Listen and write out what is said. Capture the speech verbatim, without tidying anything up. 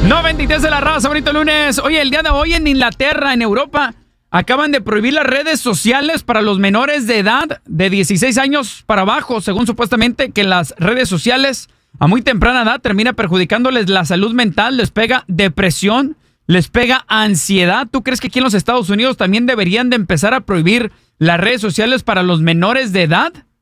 noventa y tres de la raza, bonito lunes. Oye, el día de hoy en Inglaterra, en Europa, acaban de prohibir las redes sociales para los menores de edad de dieciséis años para abajo, según supuestamente que las redes sociales a muy temprana edad termina perjudicándoles la salud mental, les pega depresión, les pega ansiedad. ¿Tú crees que aquí en los Estados Unidos también deberían de empezar a prohibir las redes sociales para los menores de edad?